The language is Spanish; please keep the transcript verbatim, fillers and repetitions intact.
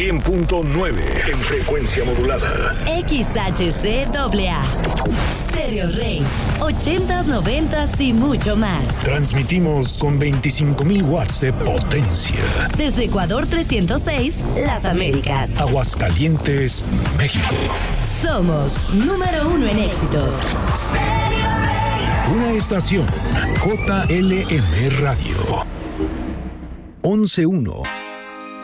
cien punto nueve en frecuencia modulada. X H C A A. Stereo Rey. ochentas, noventas y mucho más. Transmitimos con veinticinco mil watts de potencia. Desde Ecuador trescientos seis, Las Américas. Aguascalientes, México. Somos número uno en éxitos. Una estación J L M Radio. once uno.